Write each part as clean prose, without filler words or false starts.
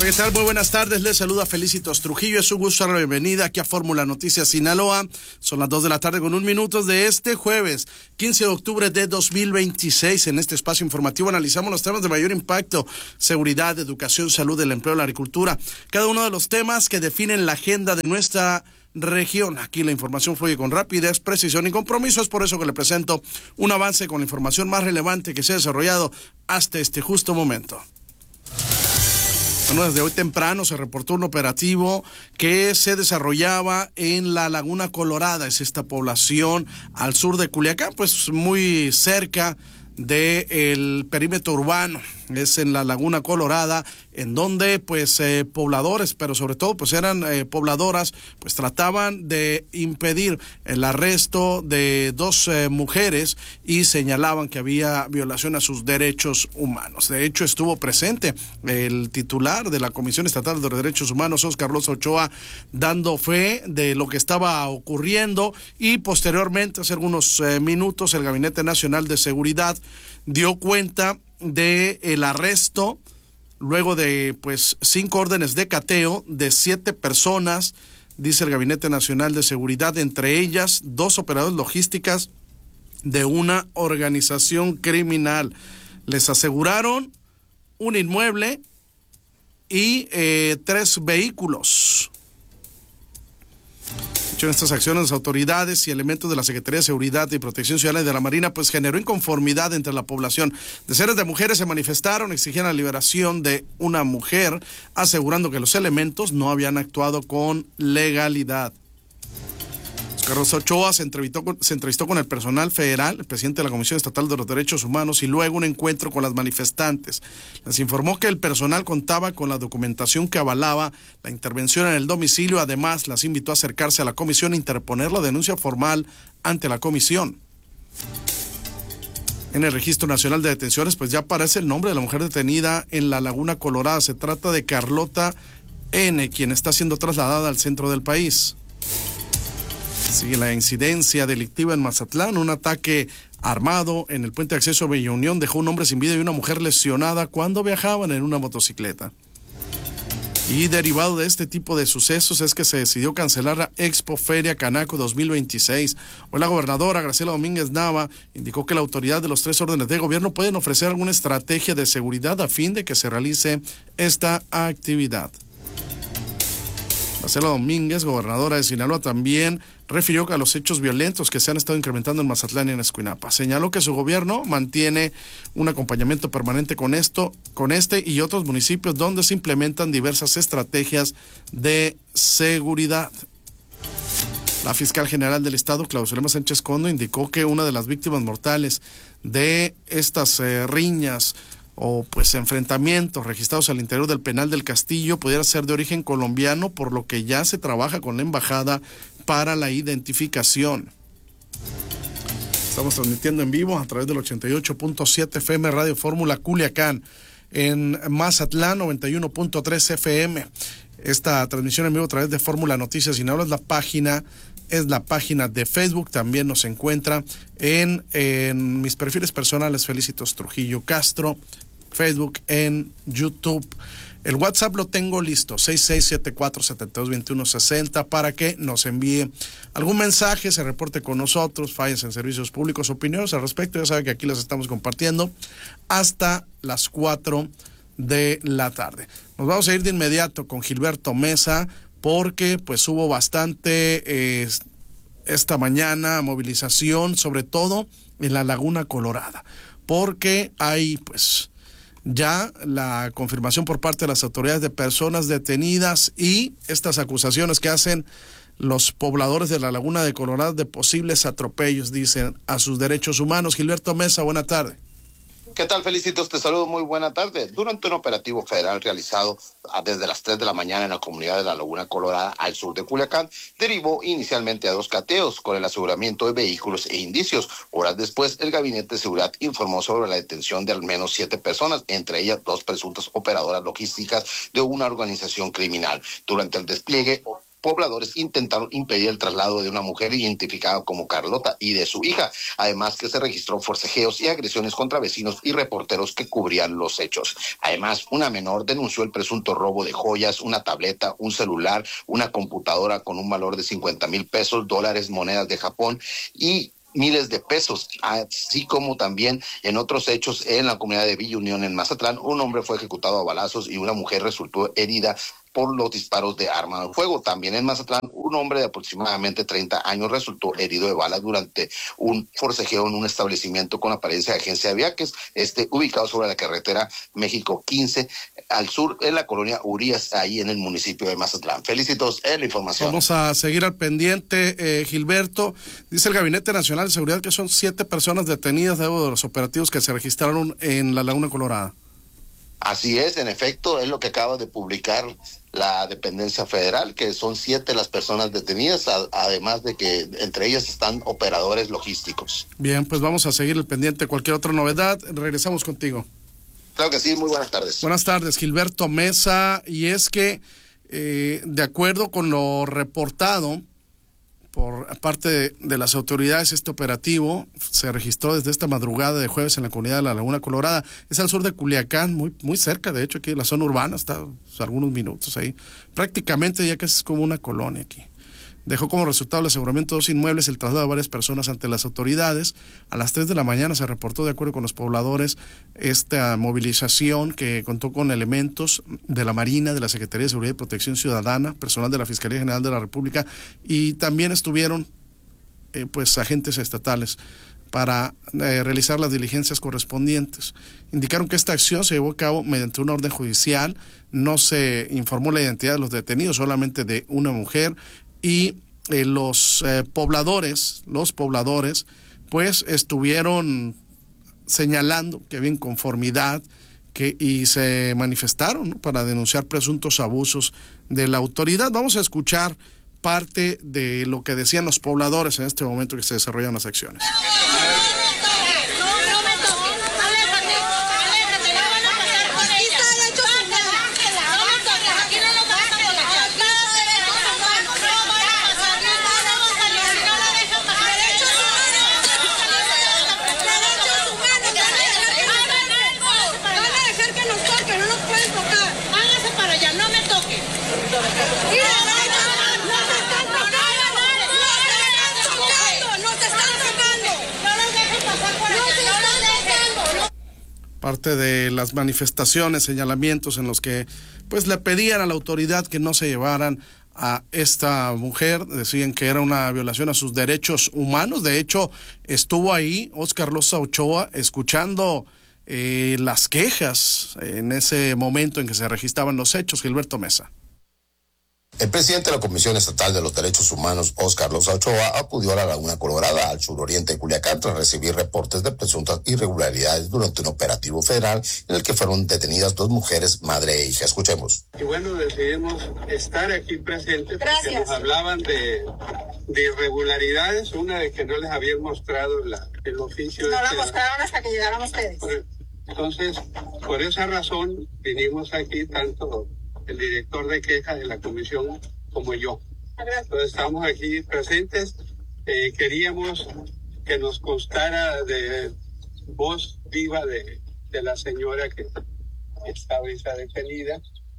¿Qué tal? Muy buenas tardes, les saluda Felicitos Trujillo, es un gusto darle la bienvenida aquí a Fórmula Noticias Sinaloa. Son las 2 de la tarde con 1 minuto de este jueves, 15 de octubre de 2026. En este espacio informativo analizamos los temas de mayor impacto: seguridad, educación, salud, el empleo, la agricultura. Cada uno de los temas que definen la agenda de nuestra región. Aquí la información fluye con rapidez, precisión y compromiso. Es por eso que le presento un avance con la información más relevante que se ha desarrollado hasta este justo momento. Bueno, desde hoy temprano se reportó un operativo que se desarrollaba en la Laguna Colorada. Es esta población al sur de Culiacán, pues muy cerca del perímetro urbano. Es en la Laguna Colorada, en donde pues pobladores, pero sobre todo pues eran pobladoras, pues trataban de impedir el arresto de dos mujeres y señalaban que había violación a sus derechos humanos. De hecho, estuvo presente el titular de la Comisión Estatal de los Derechos Humanos, Oscar Rosa Ochoa, dando fe de lo que estaba ocurriendo, y posteriormente, hace algunos minutos, el Gabinete Nacional de Seguridad dio cuenta de el arresto luego de pues 5 órdenes de cateo de 7 personas, dice el Gabinete Nacional de Seguridad, entre ellas 2 operadores logísticas de una organización criminal. Les aseguraron un inmueble y 3 vehículos. En estas acciones, las autoridades y elementos de la Secretaría de Seguridad y Protección Ciudadana y de la Marina pues generó inconformidad entre la población. Decenas de mujeres se manifestaron, exigían la liberación de una mujer, asegurando que los elementos no habían actuado con legalidad. Oscar Rosa Ochoa se entrevistó con el personal federal, el presidente de la Comisión Estatal de los Derechos Humanos, y luego un encuentro con las manifestantes. Les informó que el personal contaba con la documentación que avalaba la intervención en el domicilio. Además, las invitó a acercarse a la comisión e interponer la denuncia formal ante la comisión. En el Registro Nacional de Detenciones, pues ya aparece el nombre de la mujer detenida en la Laguna Colorada. Se trata de Carlota N., quien está siendo trasladada al centro del país. Sigue la incidencia delictiva en Mazatlán. Un ataque armado en el puente de acceso a Bella Unión dejó un hombre sin vida y una mujer lesionada cuando viajaban en una motocicleta. Y derivado de este tipo de sucesos es que se decidió cancelar la Expo Feria Canaco 2026. Hoy la gobernadora Graciela Domínguez Nava indicó que la autoridad de los 3 órdenes de gobierno pueden ofrecer alguna estrategia de seguridad a fin de que se realice esta actividad. Graciela Domínguez, gobernadora de Sinaloa, también refirió que a los hechos violentos que se han estado incrementando en Mazatlán y en Escuinapa. Señaló que su gobierno mantiene un acompañamiento permanente con este y otros municipios donde se implementan diversas estrategias de seguridad. La fiscal general del estado, Claudia Sánchez Condo, indicó que una de las víctimas mortales de estas riñas o pues enfrentamientos registrados al interior del penal del Castillo pudiera ser de origen colombiano, por lo que ya se trabaja con la embajada para la identificación. Estamos transmitiendo en vivo a través del 88.7 FM Radio Fórmula Culiacán, en Mazatlán 91.3 FM. Esta transmisión en vivo a través de Fórmula Noticias Sinaloa es la página de Facebook. También nos encuentra en mis perfiles personales, Felicitos Trujillo Castro, Facebook, en YouTube. El WhatsApp lo tengo listo, 6674-722160, para que nos envíe algún mensaje, se reporte con nosotros, fallas en servicios públicos, opiniones al respecto. Ya sabe que aquí las estamos compartiendo hasta las 4 de la tarde. Nos vamos a ir de inmediato con Gilberto Mesa, porque pues hubo bastante esta mañana movilización, sobre todo en la Laguna Colorada, porque hay pues ya la confirmación por parte de las autoridades de personas detenidas y estas acusaciones que hacen los pobladores de la Laguna de Colorado de posibles atropellos, dicen, a sus derechos humanos. Gilberto Mesa, buena tarde. ¿Qué tal, Felicitos? Te saludo, muy buena tarde. Durante un operativo federal realizado desde las 3 de la mañana en la comunidad de la Laguna Colorada, al sur de Culiacán, derivó inicialmente a 2 cateos con el aseguramiento de vehículos e indicios. Horas después, el Gabinete de Seguridad informó sobre la detención de al menos 7 personas, entre ellas 2 presuntas operadoras logísticas de una organización criminal. Durante el despliegue pobladores intentaron impedir el traslado de una mujer identificada como Carlota y de su hija, además que se registró forcejeos y agresiones contra vecinos y reporteros que cubrían los hechos. Además, una menor denunció el presunto robo de joyas, una tableta, un celular, una computadora con un valor de 50,000 pesos, dólares, monedas de Japón y miles de pesos, así como también en otros hechos en la comunidad de Villa Unión en Mazatlán, un hombre fue ejecutado a balazos y una mujer resultó herida por los disparos de arma de fuego. También en Mazatlán, un hombre de aproximadamente 30 años resultó herido de bala durante un forcejeo en un establecimiento con apariencia de agencia de viajes, ubicado sobre la carretera México 15, al sur, en la colonia Urias, ahí en el municipio de Mazatlán. Felicitos en la información. Vamos a seguir al pendiente, Gilberto. Dice el Gabinete Nacional de Seguridad que son 7 personas detenidas luego de los operativos que se registraron en la Laguna Colorada. Así es, en efecto, es lo que acaba de publicar la dependencia federal, que son 7 las personas detenidas, además de que entre ellas están operadores logísticos. Bien, pues vamos a seguir el pendiente. Cualquier otra novedad, regresamos contigo. Claro que sí, muy buenas tardes. Buenas tardes, Gilberto Mesa. Y es que, de acuerdo con lo reportado por parte de las autoridades, este operativo se registró desde esta madrugada de jueves en la comunidad de la Laguna Colorada. Es al sur de Culiacán, muy cerca, de hecho, aquí en la zona urbana, está algunos minutos ahí. Prácticamente ya casi es como una colonia aquí. Dejó como resultado el aseguramiento de 2 inmuebles, el traslado de varias personas ante las autoridades. A las 3 de la mañana se reportó, de acuerdo con los pobladores, esta movilización que contó con elementos de la Marina, de la Secretaría de Seguridad y Protección Ciudadana, personal de la Fiscalía General de la República, y también estuvieron pues agentes estatales para realizar las diligencias correspondientes. Indicaron que esta acción se llevó a cabo mediante una orden judicial. No se informó la identidad de los detenidos, solamente de una mujer. Y los pobladores, pues estuvieron señalando que había inconformidad y se manifestaron, ¿no?, para denunciar presuntos abusos de la autoridad. Vamos a escuchar parte de lo que decían los pobladores en este momento que se desarrollan las acciones. Parte de las manifestaciones, señalamientos en los que pues le pedían a la autoridad que no se llevaran a esta mujer. Decían que era una violación a sus derechos humanos. De hecho, estuvo ahí Óscar Loza Ochoa escuchando las quejas en ese momento en que se registraban los hechos. Gilberto Mesa. El presidente de la Comisión Estatal de los Derechos Humanos, Óscar Loza Ochoa, acudió a la Laguna Colorada, al suroriente de Culiacán, tras recibir reportes de presuntas irregularidades durante un operativo federal en el que fueron detenidas 2 mujeres, madre e hija. Escuchemos. Y bueno, decidimos estar aquí presentes porque nos hablaban de irregularidades, una de que no les habían mostrado el oficio. No la mostraron hasta que llegaron ustedes. Entonces, por esa razón vinimos aquí tanto el director de quejas de la comisión como yo. Entonces estamos aquí presentes. Queríamos que nos constara de voz viva de la señora que está ahorita detenida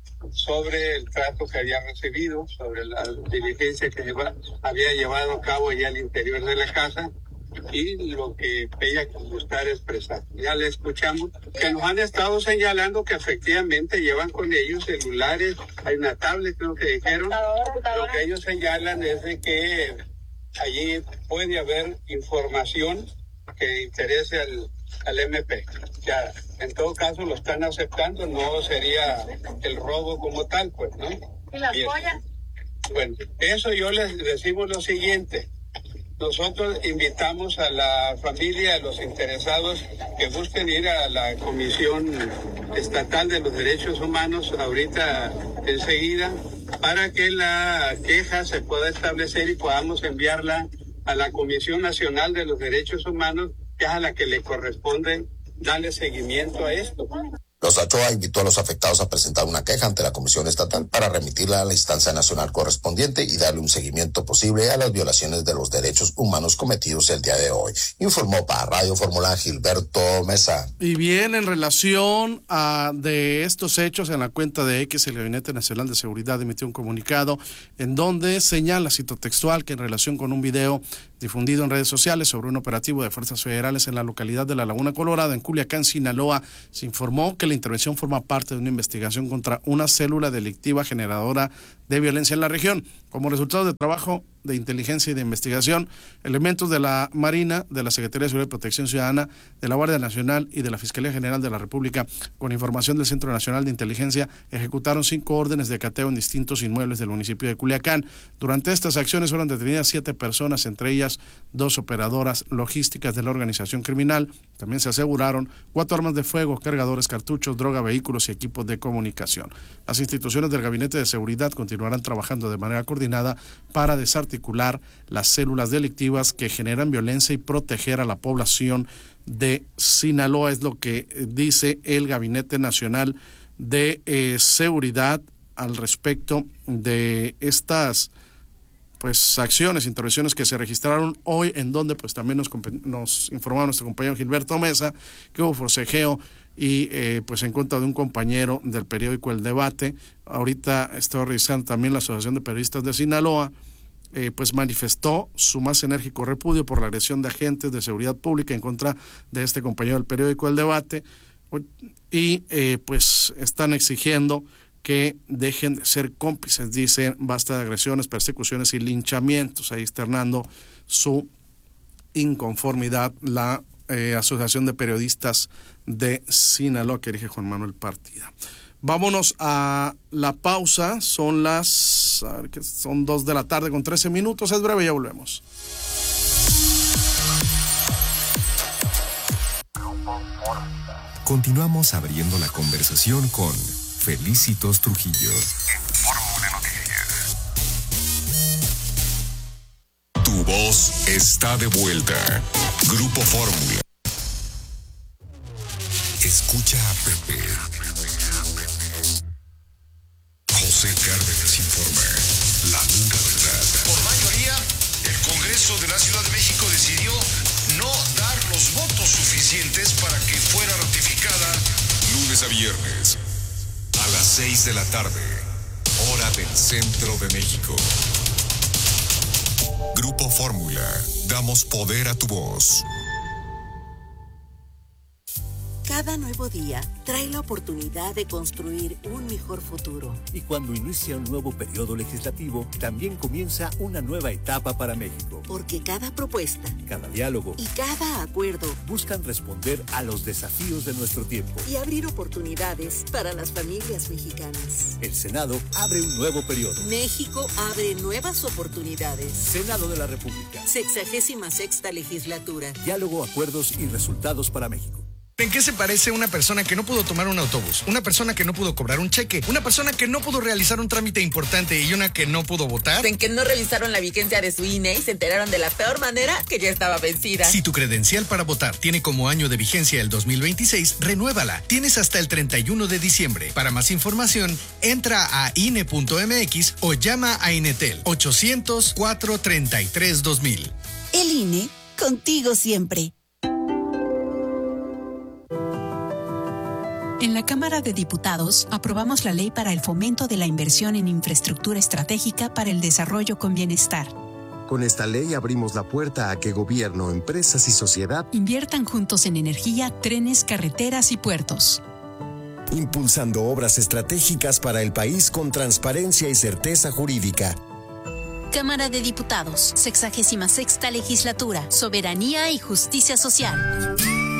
sobre el trato que había recibido, sobre la diligencia que había llevado a cabo allá al interior de la casa y lo que ella gustara expresar. Ya le escuchamos que nos han estado señalando que efectivamente llevan con ellos celulares, hay una tablet, creo que dijeron. Lo que ellos señalan es de que allí puede haber información que interese al MP. Ya, en todo caso lo están aceptando, no sería el robo como tal, pues, ¿no? ¿Y las joyas? Bueno, eso yo les decimos lo siguiente. Nosotros invitamos a la familia, a los interesados, que busquen ir a la Comisión Estatal de los Derechos Humanos ahorita enseguida, para que la queja se pueda establecer y podamos enviarla a la Comisión Nacional de los Derechos Humanos, que es a la que le corresponde darle seguimiento a esto. Los Ochoa invitó a los afectados a presentar una queja ante la Comisión Estatal para remitirla a la instancia nacional correspondiente y darle un seguimiento posible a las violaciones de los derechos humanos cometidos el día de hoy. Informó para Radio Fórmula Gilberto Mesa. Y bien, en relación de estos hechos, en la cuenta de X, el Gabinete Nacional de Seguridad emitió un comunicado en donde señala, cito textual, que en relación con un video difundido en redes sociales sobre un operativo de fuerzas federales en la localidad de La Laguna Colorada, en Culiacán, Sinaloa, se informó que la intervención forma parte de una investigación contra una célula delictiva generadora de violencia en la región. Como resultado de trabajo de inteligencia y de investigación, elementos de la Marina, de la Secretaría de Seguridad y Protección Ciudadana, de la Guardia Nacional y de la Fiscalía General de la República, con información del Centro Nacional de Inteligencia, ejecutaron 5 órdenes de cateo en distintos inmuebles del municipio de Culiacán. Durante estas acciones fueron detenidas 7 personas, entre ellas 2 operadoras logísticas de la organización criminal. También se aseguraron 4 armas de fuego, cargadores, cartuchos, droga, vehículos y equipos de comunicación. Las instituciones del Gabinete de Seguridad continuarán trabajando de manera coordinada para desarticular las células delictivas que generan violencia y proteger a la población de Sinaloa, es lo que dice el Gabinete Nacional de Seguridad al respecto de estas acciones, intervenciones que se registraron hoy, en donde pues también nos informó nuestro compañero Gilberto Mesa que hubo forcejeo y en contra de un compañero del periódico El Debate. Ahorita estoy revisando también la Asociación de Periodistas de Sinaloa, manifestó su más enérgico repudio por la agresión de agentes de seguridad pública en contra de este compañero del periódico El Debate y están exigiendo que dejen de ser cómplices, dicen, basta de agresiones, persecuciones y linchamientos, ahí externando su inconformidad la Asociación de Periodistas de Sinaloa, que dirige Juan Manuel Partida. Vámonos a la pausa, son 2 de la tarde con 13 minutos, es breve, ya volvemos. Continuamos abriendo la conversación con Felicitos Trujillo. Fórmula Noticias. Tu voz está de vuelta. Grupo Fórmula. Escucha a Pepe. José Cárdenas informa. La dura verdad. Por mayoría, el Congreso de la Ciudad de México decidió no dar los votos suficientes para que fuera ratificada lunes a viernes a las 6 de la tarde, hora del centro de México. Grupo Fórmula, damos poder a tu voz. Cada nuevo día trae la oportunidad de construir un mejor futuro. Y cuando inicia un nuevo periodo legislativo, también comienza una nueva etapa para México. Porque cada propuesta, cada diálogo y cada acuerdo buscan responder a los desafíos de nuestro tiempo y abrir oportunidades para las familias mexicanas. El Senado abre un nuevo periodo. México abre nuevas oportunidades. Senado de la República. 66ª legislatura. Diálogo, acuerdos y resultados para México. ¿En qué se parece una persona que no pudo tomar un autobús? Una persona que no pudo cobrar un cheque, una persona que no pudo realizar un trámite importante y una que no pudo votar. En que no revisaron la vigencia de su INE y se enteraron de la peor manera que ya estaba vencida. Si tu credencial para votar tiene como año de vigencia el 2026, renuévala. Tienes hasta el 31 de diciembre. Para más información, entra a INE.mx o llama a Inetel 800-433-2000. El INE, contigo siempre. En la Cámara de Diputados aprobamos la ley para el fomento de la inversión en infraestructura estratégica para el desarrollo con bienestar. Con esta ley abrimos la puerta a que gobierno, empresas y sociedad inviertan juntos en energía, trenes, carreteras y puertos. Impulsando obras estratégicas para el país con transparencia y certeza jurídica. Cámara de Diputados, 66ª legislatura, soberanía y justicia social.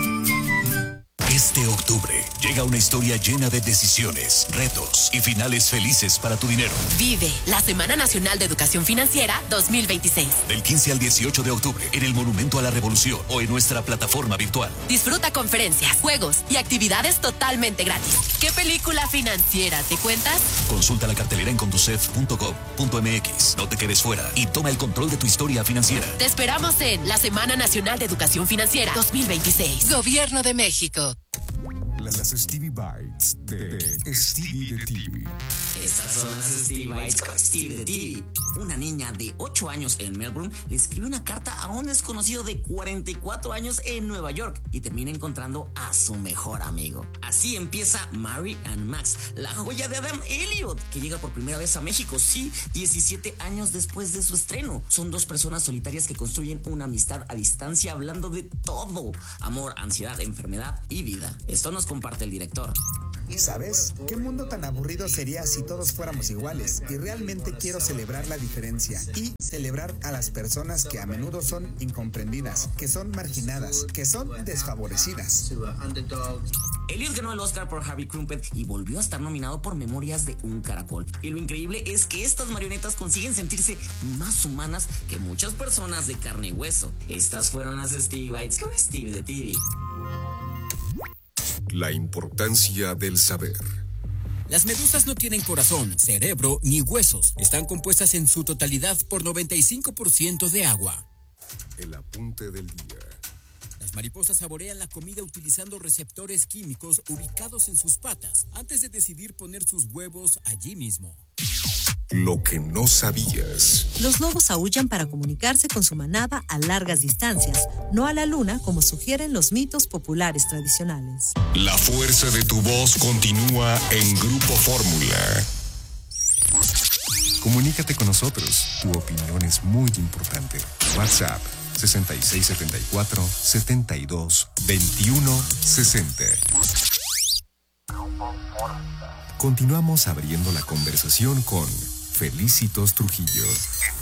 Este octubre llega una historia llena de decisiones, retos y finales felices para tu dinero. Vive la Semana Nacional de Educación Financiera 2026. Del 15 al 18 de octubre en el Monumento a la Revolución o en nuestra plataforma virtual. Disfruta conferencias, juegos y actividades totalmente gratis. ¿Qué película financiera te cuentas? Consulta la cartelera en conducef.gov.mx. No te quedes fuera y toma el control de tu historia financiera. Te esperamos en la Semana Nacional de Educación Financiera 2026. Gobierno de México. las Stevie Bites de Stevie the TV. Estas son las Stevie Bites con Stevie the TV. Una niña de 8 años en Melbourne le escribe una carta a un desconocido de 44 años en Nueva York y termina encontrando a su mejor amigo. Así empieza Mary and Max, la joya de Adam Elliot, que llega por primera vez a México, sí, 17 años después de su estreno. Son dos personas solitarias que construyen una amistad a distancia hablando de todo: amor, ansiedad, enfermedad y vida. Esto nos comparte el director. ¿Sabes? ¿Qué mundo tan aburrido sería si todos fuéramos iguales? Y realmente quiero celebrar la diferencia y celebrar a las personas que a menudo son incomprendidas, que son marginadas, que son desfavorecidas. Elliot ganó el Oscar por Harvey Crumpet y volvió a estar nominado por Memorias de un Caracol. Y lo increíble es que estas marionetas consiguen sentirse más humanas que muchas personas de carne y hueso. Estas fueron las Stevie Bites con Stevie the TV. La importancia del saber. Las medusas no tienen corazón, cerebro ni huesos. Están compuestas en su totalidad por 95% de agua. El apunte del día. Las mariposas saborean la comida utilizando receptores químicos ubicados en sus patas antes de decidir poner sus huevos allí mismo. Lo que no sabías. Los lobos aúllan para comunicarse con su manada a largas distancias, no a la luna como sugieren los mitos populares tradicionales. La fuerza de tu voz continúa en Grupo Fórmula. Comunícate con nosotros. Tu opinión es muy importante. WhatsApp 6674-722160. Continuamos abriendo la conversación con Felicitos Trujillo.